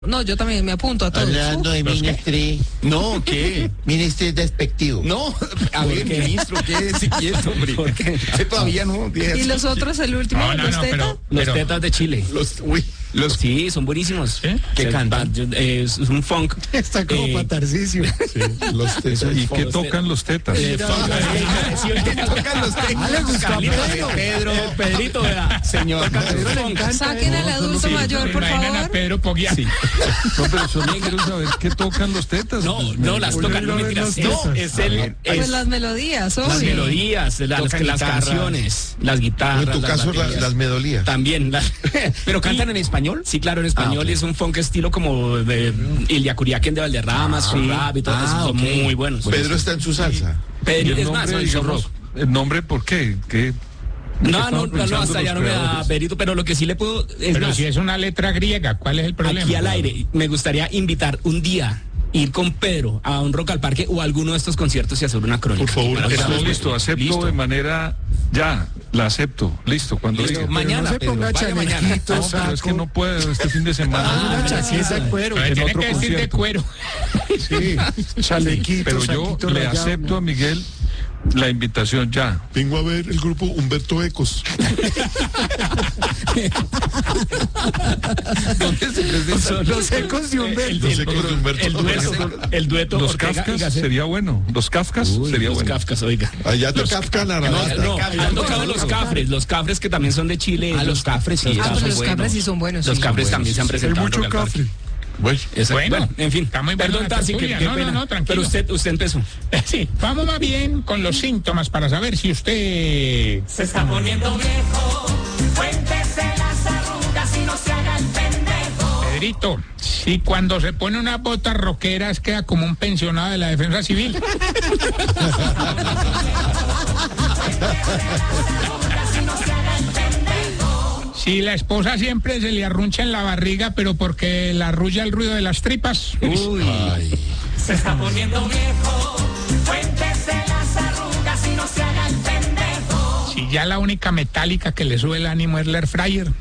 No, yo también me apunto a todos. Hablando de ministry. No, ¿qué? Ministry es despectivo. No, a ver, ministro, quédese quieto, hombre. ¿Por qué? Ese todavía no. ¿Y los otros, el último, los tetas? Los tetas de Chile. Sí, son buenísimos. ¿Qué cantan? Es un funk. Está como patarcisio. Sí, los tetas. ¿Y qué tocan los tetas? Tocan los tetas. Pedro, Pedrito, ¿verdad? Señor. Saquen al adulto mayor, por favor. Pedro Poggia. Sí. No, pero solo quiero saber qué tocan los tetas. No, las tocan, no mentiras. No, es el... Pues las melodías, obvio. Las melodías, las canciones, las guitarras. En tu caso, las melodías. También. ¿Pero cantan en español? Sí, claro, en español. Okay. Es un funk estilo como de Ilya Kuriakin de Valderrama, su rap y todo eso. Son muy buenos. Pedro está en su salsa. Pedro, ¿Y el es más, nombre, soy digamos, rock. el nombre por qué? No, estaban pensando hasta ya los no me da creadores? Pedrito, pero lo que sí le puedo... Pero más, si es una letra griega, ¿cuál es el problema? aquí al aire, me gustaría invitar un día, ir con Pedro a un Rock al Parque o a alguno de estos conciertos y hacer una crónica. Por favor, Para está hablar. listo, acepto Listo. de manera... Ya, la acepto. Listo, cuando Listo. diga. Mañana, No se Pedro, ponga vaya mañana. chalequito, No, pero es que saco. no puedo este fin de semana. Una chaqueta de cuero. Pero en tiene otro que vestir de concierto. cuero. Sí, chalequito, Pero yo saquito le rayado, acepto ¿no? a Miguel la invitación ya. Vengo a ver el grupo Humberto Ecos. ¿Dónde se presentan? Los ecos de Humberto. Los Ecos de Humberto. El dueto Los Ortega y Kafkas Gasset. sería bueno. Los Kafkas sería Los bueno. Kafkas, oiga. Allá te Kafka No, han tocado los Cafres que también son de Chile. Los Cafres, sí. Ah, pero son los buenos. cabres sí son buenos. Los sí. Cafres también se han Hay presentado. mucho en Rock al Parque. cafre. Bueno, Exacto. Bueno, En fin. está muy buena Perdón, la Tarsi, tertulia. qué No, pena. no, tranquilo. Pero usted empezó. Sí, vamos más bien con los síntomas para saber si usted... Se está poniendo viejo, cuéntese las arrugas y no se haga el pendejo. Pedrito, si cuando se pone unas botas roqueras queda como un pensionado de la defensa civil. Si la esposa siempre se le arruncha en la barriga, pero porque la arrulla el ruido de las tripas. Se está poniendo viejo, cuéntese las arrugas y no se haga el pendejo. Si ya la única metálica que le sube el ánimo es la air fryer.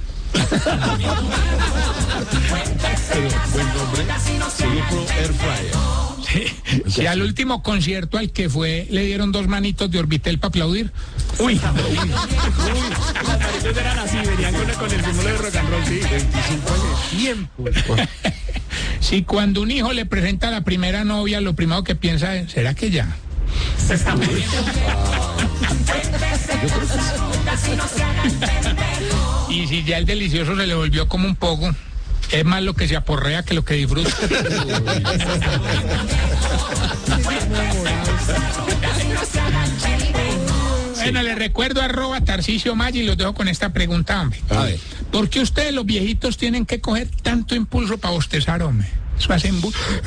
Si al último concierto al que fue le dieron 2 manitos de Orbitel para aplaudir. Uy, Las maritos eran así, venían con el símbolo de rock and roll, sí. 25 años. si cuando un hijo le presenta a la primera novia, lo primero que piensa es, ¿será que ya? Se está poniendo viejo, cuéntese las arrugas y no se haga el pendejo. Y si ya el delicioso se le volvió como un poco, es más lo que se aporrea que lo que disfruta. Bueno, le recuerdo @Tarcisio Maggi y los dejo con esta pregunta, hombre. A ver. ¿Por qué ustedes los viejitos tienen que coger tanto impulso para bostezar, hombre? Eso hacen...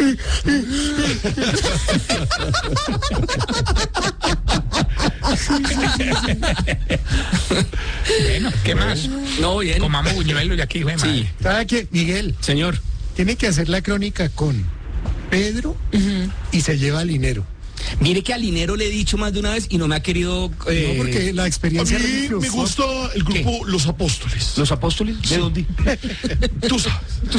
Bueno, ¿qué más? No, bien. Comamos buñuelos de aquí, güey. Sí, ¿Sabe qué? Miguel, señor. tiene que hacer la crónica con Pedro y se lleva el dinero. Mire que al Linero le he dicho más de una vez y no me ha querido... No, porque la a experiencia... mí me religiosa- gusta el grupo Los Apóstoles. ¿Los apóstoles? ¿De dónde? Tú sabes.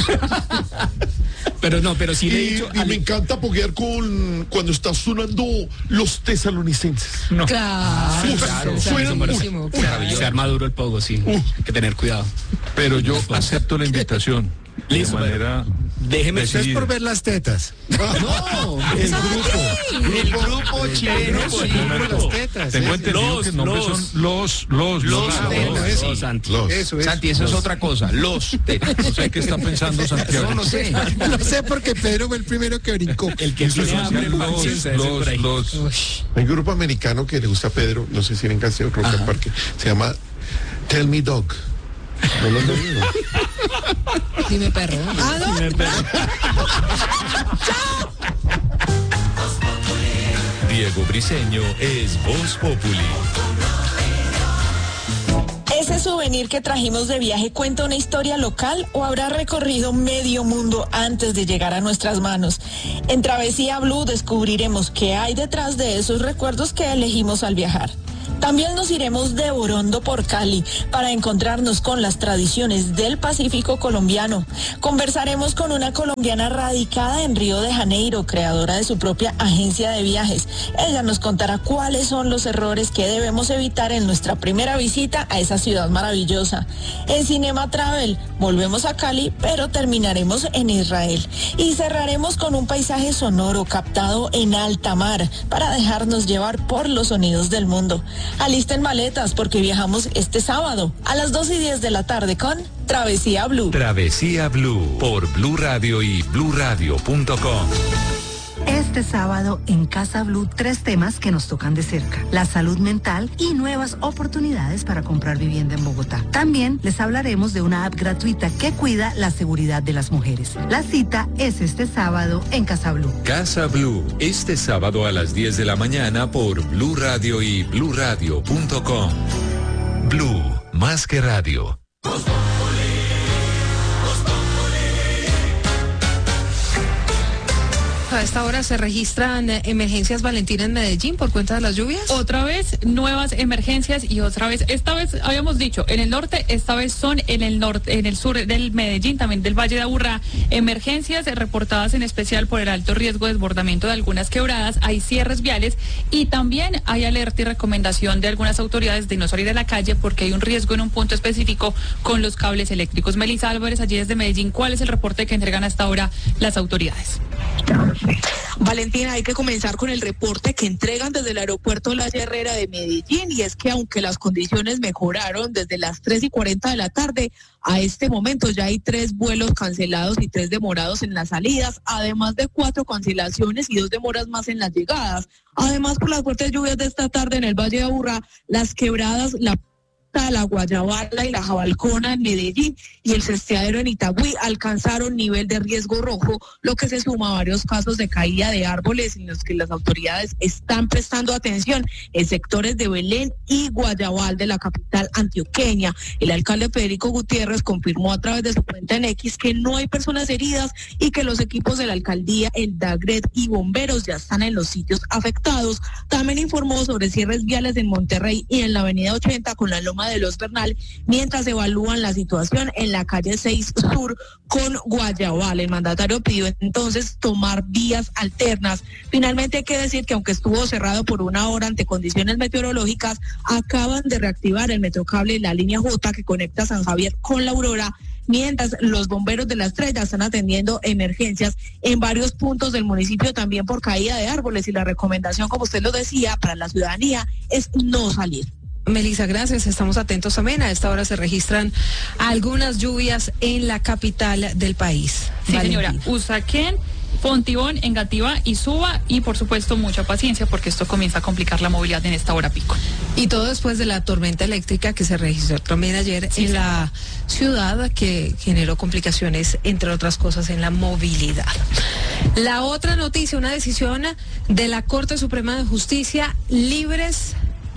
Pero sí le he Y dicho... me encanta apoyar cuando está sonando Los Tesalonicenses. No. Claro, Uf, claro, suena buenísimo, muy- claro. Se arma duro el pogo, sí. Hay que tener cuidado. Pero yo acepto la invitación. Listo, De manera Déjeme... Eso es por ver las tetas. No, El grupo. El grupo chileno. Sí, por las tetas. Tengo eso. entendido que el nombre son los tetas. no, Santi. Eso es. Santi, eso es otra cosa. Los tetas. No sé qué está pensando Santiago. No sé. No sé porque Pedro fue el primero que brincó. El que tiene hambre, Hay un grupo americano que le gusta a Pedro, no sé si en canción Rock al Parque, se llama Tell Me Dog. No lo he oído. Dime perro. Ah, no. Diego Briseño es Voz Populi. ¿Ese souvenir que trajimos de viaje cuenta una historia local o habrá recorrido medio mundo antes de llegar a nuestras manos? En Travesía Blue descubriremos qué hay detrás de esos recuerdos que elegimos al viajar. También nos iremos de Borondo por Cali para encontrarnos con las tradiciones del Pacífico colombiano. Conversaremos con una colombiana radicada en Río de Janeiro, creadora de su propia agencia de viajes. Ella nos contará cuáles son los errores que debemos evitar en nuestra primera visita a esa ciudad maravillosa. En Cinema Travel volvemos a Cali, pero terminaremos en Israel. Y cerraremos con un paisaje sonoro captado en alta mar para dejarnos llevar por los sonidos del mundo. Alisten maletas porque viajamos este sábado a las 2:10 de la tarde con Travesía Blue. Travesía Blue por Blue Radio y bluradio.com. Este sábado en Casa Blue, 3 temas que nos tocan de cerca: la salud mental y nuevas oportunidades para comprar vivienda en Bogotá. También les hablaremos de una app gratuita que cuida la seguridad de las mujeres. La cita es este sábado en Casa Blue. Casa Blue, este sábado a las 10 de la mañana por Blue Radio y bluradio.com. Blue, más que radio. A esta hora se registran emergencias, Valentina, en Medellín por cuenta de las lluvias. Otra vez nuevas emergencias y otra vez, esta vez habíamos dicho en el norte, esta vez son en el norte, en el sur del Medellín, también del Valle de Aburrá, emergencias reportadas en especial por el alto riesgo de desbordamiento de algunas quebradas, hay cierres viales y también hay alerta y recomendación de algunas autoridades de no salir a la calle porque hay un riesgo en un punto específico con los cables eléctricos. Melissa Álvarez, allí desde Medellín, ¿cuál es el reporte que entregan hasta ahora las autoridades? Valentina, hay que comenzar con el reporte que entregan desde el aeropuerto La Herrera de Medellín, y es que aunque las condiciones mejoraron desde las 3:40 de la tarde, a este momento ya hay 3 vuelos cancelados y 3 demorados en las salidas, además de 4 cancelaciones y 2 demoras más en las llegadas. Además, por las fuertes lluvias de esta tarde en el Valle de Aburrá, las quebradas, la Guayabala y la Jabalcona en Medellín y el Cesteadero en Itagüí alcanzaron nivel de riesgo rojo, lo que se suma a varios casos de caída de árboles en los que las autoridades están prestando atención en sectores de Belén y Guayabal de la capital antioqueña. El alcalde Federico Gutiérrez confirmó a través de su cuenta en X que no hay personas heridas y que los equipos de la alcaldía, el DAGRET y bomberos ya están en los sitios afectados. También informó sobre cierres viales en Monterrey y en la avenida 80 con la Loma de Los Bernal, mientras evalúan la situación en la calle 6 Sur con Guayabal. El mandatario pidió entonces tomar vías alternas. Finalmente hay que decir que aunque estuvo cerrado por 1 hora ante condiciones meteorológicas, acaban de reactivar el metrocable, la línea J que conecta San Javier con La Aurora, mientras los bomberos de la Estrella están atendiendo emergencias en varios puntos del municipio también por caída de árboles, y la recomendación, como usted lo decía, para la ciudadanía es no salir. Melissa, gracias. Estamos atentos también. A esta hora se registran algunas lluvias en la capital del país. Sí, Valentina. señora. Usaquén, Fontibón, Engativá y Suba, y por supuesto mucha paciencia porque esto comienza a complicar la movilidad en esta hora pico. Y todo después de la tormenta eléctrica que se registró también ayer en la ciudad, que generó complicaciones, entre otras cosas, en la movilidad. La otra noticia, una decisión de la Corte Suprema de Justicia: libres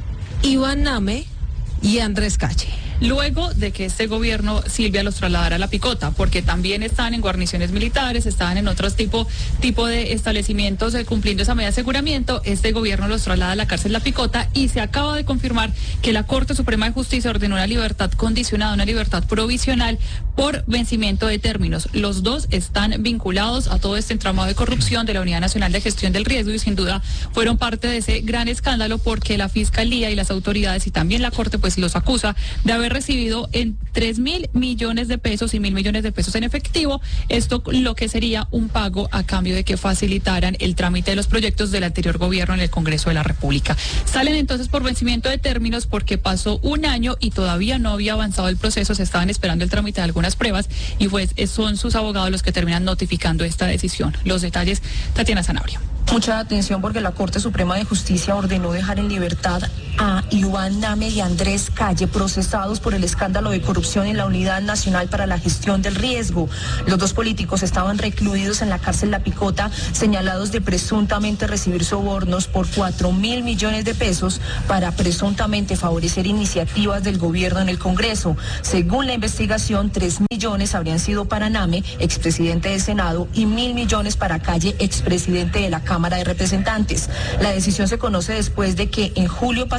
Iván Name y Andrés Calle. Luego de que este gobierno, Silvia, los trasladara a La Picota, porque también están en guarniciones militares, estaban en otros tipo de establecimientos cumpliendo esa medida de aseguramiento, este gobierno los traslada a la cárcel La Picota, y se acaba de confirmar que la Corte Suprema de Justicia ordenó una libertad condicionada, una libertad provisional por vencimiento de términos. Los dos están vinculados a todo este entramado de corrupción de la Unidad Nacional de Gestión del Riesgo y sin duda fueron parte de ese gran escándalo, porque la Fiscalía y las autoridades y también la Corte pues los acusa de haber recibido en 3.000 millones de pesos y 1.000 millones de pesos en efectivo, esto lo que sería un pago a cambio de que facilitaran el trámite de los proyectos del anterior gobierno en el Congreso de la República. Salen entonces por vencimiento de términos porque pasó 1 año y todavía no había avanzado el proceso, se estaban esperando el trámite de algunas pruebas y pues son sus abogados los que terminan notificando esta decisión. Los detalles, Tatiana Zanabria. Mucha atención porque la Corte Suprema de Justicia ordenó dejar en libertad a Iván Name y Andrés Calle, procesados por el escándalo de corrupción en la Unidad Nacional para la Gestión del Riesgo. Los dos políticos estaban recluidos en la cárcel La Picota, señalados de presuntamente recibir sobornos por 4.000 millones de pesos para presuntamente favorecer iniciativas del gobierno en el Congreso. Según la investigación, 3 millones habrían sido para Name, expresidente del Senado, y 1.000 millones para Calle, expresidente de la Cámara de Representantes. La decisión se conoce después de que en julio pasado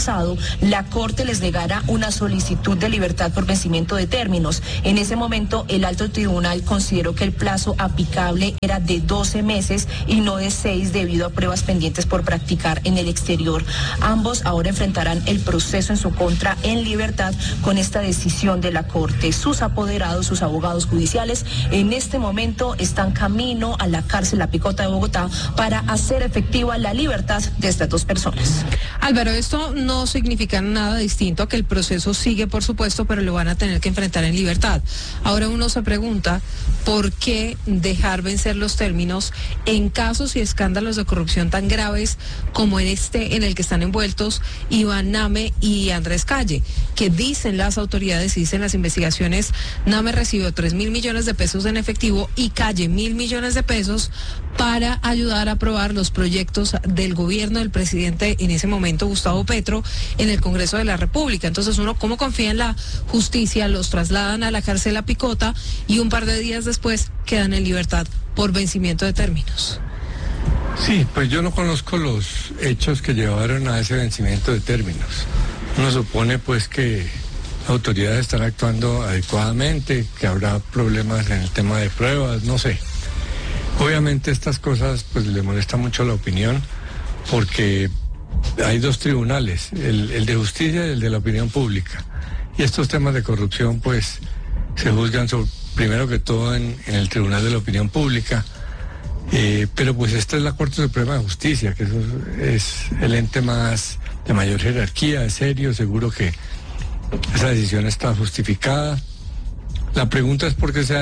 pasado, la Corte les negara una solicitud de libertad por vencimiento de términos. En ese momento, el alto tribunal consideró que el plazo aplicable era de 12 meses y no de 6 debido a pruebas pendientes por practicar en el exterior. Ambos ahora enfrentarán el proceso en su contra en libertad con esta decisión de la Corte. Sus apoderados, sus abogados judiciales, en este momento están camino a la cárcel La Picota de Bogotá para hacer efectiva la libertad de estas dos personas. Álvaro, esto no significa nada distinto a que el proceso sigue, por supuesto, pero lo van a tener que enfrentar en libertad. Ahora uno se pregunta, ¿por qué dejar vencer los términos en casos y escándalos de corrupción tan graves como en el que están envueltos Iván Name y Andrés Calle? Que dicen las autoridades, dicen las investigaciones, Name recibió 3.000 millones de pesos en efectivo y Calle 1.000 millones de pesos para ayudar a aprobar los proyectos del gobierno del presidente en ese momento, Gustavo Petro, en el Congreso de la República. Entonces uno, ¿cómo confía en la justicia? Los trasladan a la cárcel La Picota y un par de días después quedan en libertad por vencimiento de términos. Sí, pues yo no conozco los hechos que llevaron a ese vencimiento de términos. Uno supone pues que autoridades están actuando adecuadamente, que habrá problemas en el tema de pruebas, no sé. Obviamente estas cosas pues le molesta mucho la opinión porque hay dos tribunales, el de justicia y el de la opinión pública. Y estos temas de corrupción pues se juzgan primero que todo en el tribunal de la opinión pública. Pero pues esta es la Corte Suprema de Justicia, que eso es el ente más de mayor jerarquía, es serio, seguro que esa decisión está justificada. La pregunta es por qué se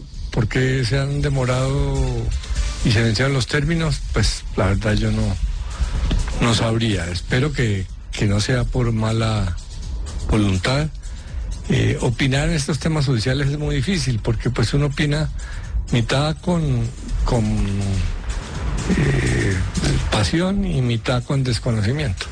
han demorado y se vencieron los términos, pues la verdad yo no sabría. Espero que no sea por mala voluntad. Opinar en estos temas judiciales es muy difícil porque pues uno opina mitad con pasión y mitad con desconocimiento.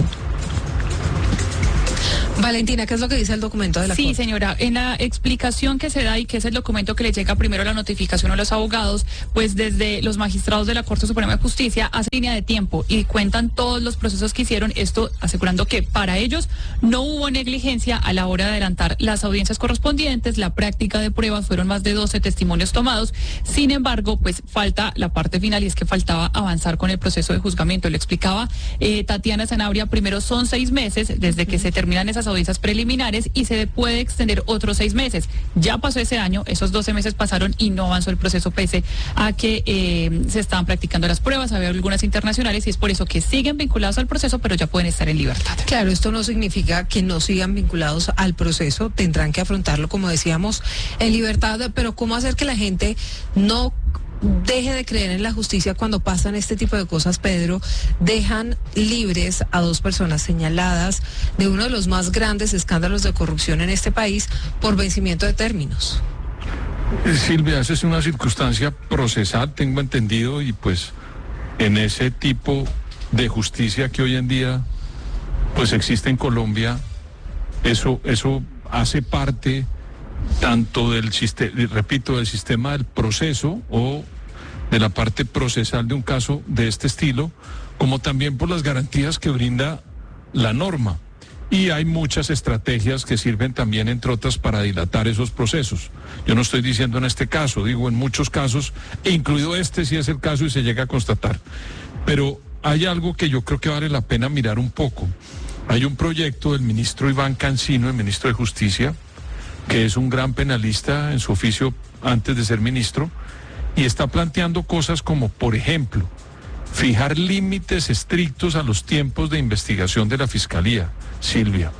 Valentina, ¿qué es lo que dice el documento de la Corte? Sí, señora, en la explicación que se da y que es el documento que le llega primero a la notificación a los abogados, pues desde los magistrados de la Corte Suprema de Justicia hace línea de tiempo y cuentan todos los procesos que hicieron, esto asegurando que para ellos no hubo negligencia a la hora de adelantar las audiencias correspondientes, la práctica de pruebas, fueron más de 12 testimonios tomados, sin embargo, pues falta la parte final y es que faltaba avanzar con el proceso de juzgamiento. Le explicaba Tatiana Sanabria, primero son 6 meses desde que se terminan esas audiencias preliminares y se puede extender otros 6 meses. Ya pasó ese año, esos 12 meses pasaron y no avanzó el proceso pese a que se estaban practicando las pruebas, había algunas internacionales y es por eso que siguen vinculados al proceso, pero ya pueden estar en libertad. Claro, esto no significa que no sigan vinculados al proceso, tendrán que afrontarlo, como decíamos, en libertad, pero ¿cómo hacer que la gente no deje de creer en la justicia cuando pasan este tipo de cosas, Pedro? Dejan libres a 2 personas señaladas de uno de los más grandes escándalos de corrupción en este país por vencimiento de términos. Silvia, esa es una circunstancia procesal, tengo entendido, y pues en ese tipo de justicia que hoy en día pues existe en Colombia, eso hace parte tanto del sistema, repito, del sistema del proceso o de la parte procesal de un caso de este estilo, como también por las garantías que brinda la norma. Y hay muchas estrategias que sirven también, entre otras, para dilatar esos procesos. Yo no estoy diciendo en este caso, digo en muchos casos, e incluido este si es el caso y se llega a constatar. Pero hay algo que yo creo que vale la pena mirar un poco. Hay un proyecto del ministro Iván Cancino, el ministro de Justicia, que es un gran penalista en su oficio antes de ser ministro, y está planteando cosas como, por ejemplo, fijar límites estrictos a los tiempos de investigación de la Fiscalía, Silvia,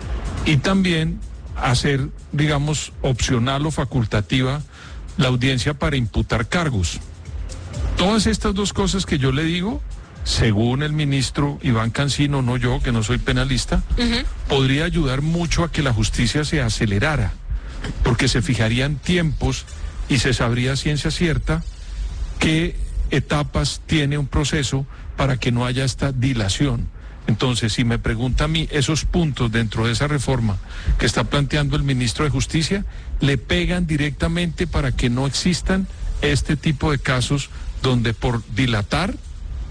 y también hacer, digamos, opcional o facultativa la audiencia para imputar cargos. Todas estas dos cosas que yo le digo, según el ministro Iván Cancino, no yo, que no soy penalista, podría ayudar mucho a que la justicia se acelerara, porque se fijarían tiempos y se sabría a ciencia cierta qué etapas tiene un proceso para que no haya esta dilación. Entonces, si me pregunta a mí, esos puntos dentro de esa reforma que está planteando el ministro de Justicia, le pegan directamente para que no existan este tipo de casos donde por dilatar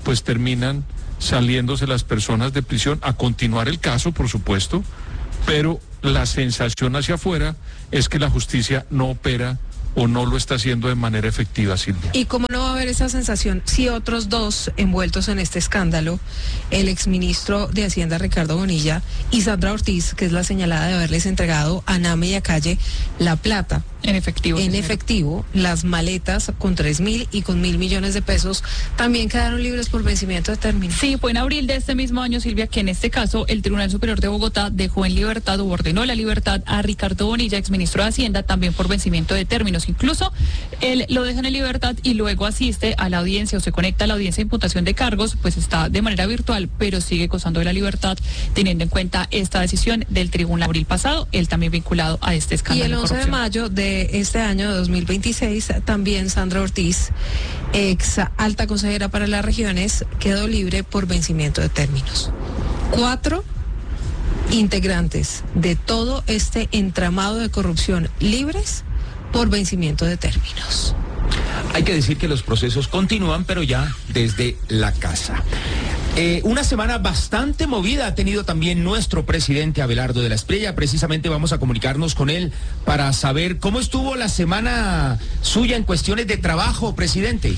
pues terminan saliéndose las personas de prisión a continuar el caso, por supuesto, pero la sensación hacia afuera es que la justicia no opera o no lo está haciendo de manera efectiva, Silvia. ¿Y cómo no va a haber esa sensación si otros dos envueltos en este escándalo, el exministro de Hacienda Ricardo Bonilla y Sandra Ortiz, que es la señalada de haberles entregado a Name y a Calle la plata? En efectivo. En efectivo, las maletas con 3.000 y con 1.000 millones de pesos también quedaron libres por vencimiento de término. Sí, fue en abril de este mismo año, Silvia, que en este caso el Tribunal Superior de Bogotá dejó en libertad o ordenó la libertad a Ricardo Bonilla, exministro de Hacienda, también por vencimiento de términos. Incluso él lo deja en libertad y luego asiste a la audiencia o se conecta a la audiencia de imputación de cargos, pues está de manera virtual, pero sigue gozando de la libertad teniendo en cuenta esta decisión del tribunal abril pasado, él también vinculado a este escándalo. Y el 11 de mayo de este año de 2026, también Sandra Ortiz, ex alta consejera para las regiones, quedó libre por vencimiento de términos. 4 integrantes de todo este entramado de corrupción libres por vencimiento de términos. Hay que decir que los procesos continúan, pero ya desde la casa. Una semana bastante movida ha tenido también nuestro presidente Abelardo de la Espriella. Precisamente vamos a comunicarnos con él para saber cómo estuvo la semana suya en cuestiones de trabajo, presidente.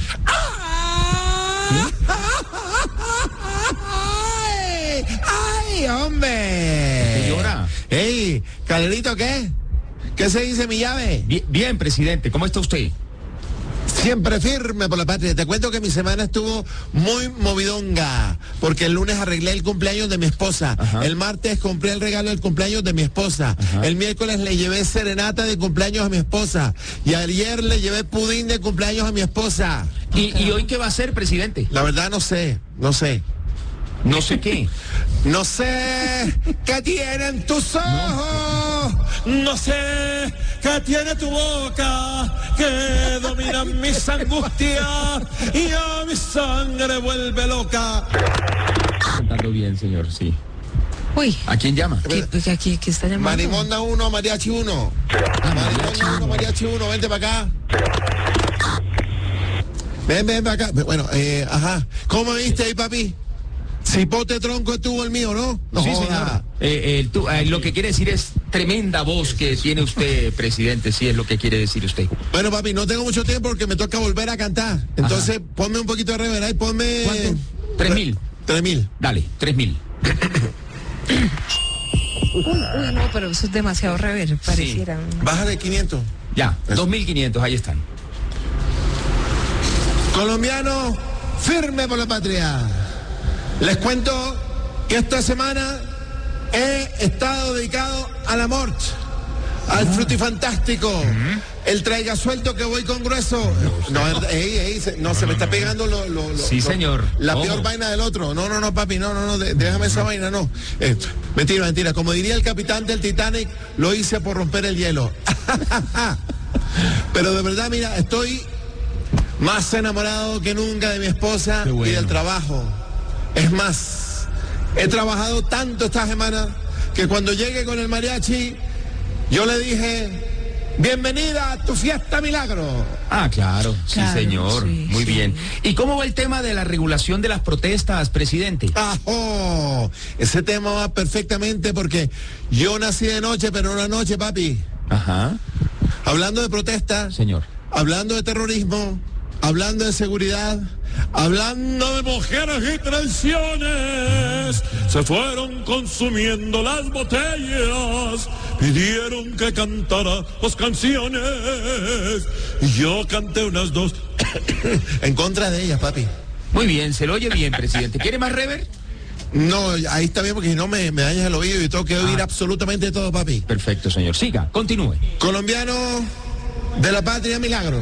¡Ay, hombre! ¿Qué llora? ¡Ey, Calderito, qué! ¿Qué se dice mi llave? Bien, presidente, ¿cómo está usted? Siempre firme por la patria. Te cuento que mi semana estuvo muy movidonga, porque el lunes arreglé el cumpleaños de mi esposa. Ajá. El martes compré el regalo del cumpleaños de mi esposa. Ajá. El miércoles le llevé serenata de cumpleaños a mi esposa. Y ayer le llevé pudín de cumpleaños a mi esposa. ¿Y hoy qué va a hacer, presidente? La verdad no sé. ¿No sé qué? No sé qué tienen tus ojos, no sé qué tiene tu boca, que dominan mis angustias y a mi sangre vuelve loca. Cantando bien, señor, sí. Uy. ¿A quién llama? ¿Qué está llamando? Marimonda 1, Mariachi 1. Marimonda 1, Mariachi 1, vente para acá. Ven para acá. Bueno, ajá. ¿Cómo me viste ahí, papi? Cipote tronco estuvo el mío, ¿no? No sí, joda. Señor. Lo que quiere decir es tremenda voz que tiene usted, presidente, sí es lo que quiere decir usted. Bueno, papi, no tengo mucho tiempo porque me toca volver a cantar. Entonces, ajá, ponme un poquito de reverb ahí, ponme... ¿Cuánto? 3.000. 3.000. Dale, 3.000. Uy, no, pero eso es demasiado reverb, pareciera. Sí. Bájale 500. Ya, 2.500, ahí están. Colombiano, firme por la patria. Les cuento que esta semana he estado dedicado al amor, al frutifantástico, el traiga suelto que voy con grueso. No, se me está pegando sí, señor. La peor vaina del otro. No, papi, no, déjame esa vaina, no. Mentira. Como diría el capitán del Titanic, lo hice por romper el hielo. Pero de verdad, mira, estoy más enamorado que nunca de mi esposa y del trabajo. Es más, he trabajado tanto esta semana que cuando llegue con el mariachi, yo le dije, bienvenida a tu fiesta milagro. Ah, claro, sí, señor, muy bien. ¿Y cómo va el tema de la regulación de las protestas, presidente? Ese tema va perfectamente porque yo nací de noche, pero no la noche, papi. Ajá. Hablando de protestas, señor, hablando de terrorismo, hablando de seguridad, hablando de mujeres y traiciones, se fueron consumiendo las botellas, pidieron que cantara 2 canciones, y yo canté unas 2 en contra de ellas, papi. Muy bien, se lo oye bien, presidente. ¿Quiere más rever? No, ahí está bien porque si no me dañas el oído y tengo que oír absolutamente todo, papi. Perfecto, señor. Siga, continúe. Colombiano de la patria milagro.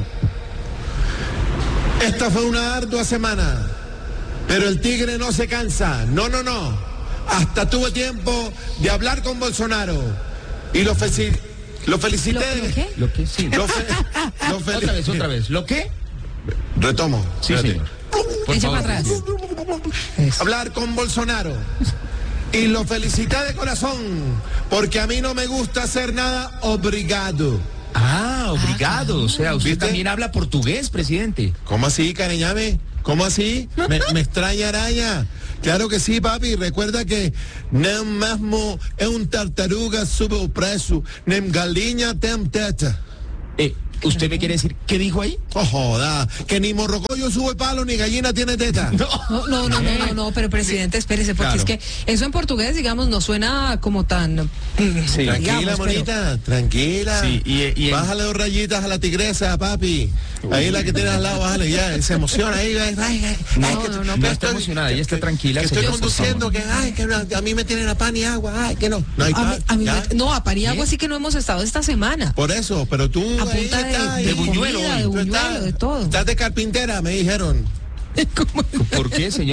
Esta fue una ardua semana, pero el tigre no se cansa. No. Hasta tuve tiempo de hablar con Bolsonaro y lo felicité. ¿Lo qué? ¿Lo qué? Sí. Otra vez. ¿Lo qué? Retomo. Sí, señor. Echa para atrás. Hablar con Bolsonaro y lo felicité de corazón porque a mí no me gusta hacer nada obligado. Ah, obrigado. O sea, usted también habla portugués, presidente. ¿Cómo así, cariñame? ¿Cómo así? Me extraña araña. Claro que sí, papi. Recuerda que nem mesmo es un tartaruga sube o preso, nem galinha tem teta. ¿Usted me quiere decir qué dijo ahí? Oh, joda, que ni morrocoyo sube palo ni gallina tiene teta. No, pero presidente, espérese, porque Claro. es que eso en portugués, digamos, no suena como tan... Sí. Tranquila, digamos, monita, tranquila. Sí, y Bájale 2 rayitas a la tigresa, papi. Ahí la que tienes al lado, bájale ya. Se emociona ahí. No está emocionada, ella está tranquila. Que estoy señor, por conduciendo, favor. que a mí me tienen a pan y agua, que no. No hay pan. a pan y agua sí que no hemos estado esta semana. Por eso, pero tú A ahí punta estás, de buñuelo, comida, de tú buñuelo, de todo. Estás de carpintera, me dijeron. ¿Por qué, señor?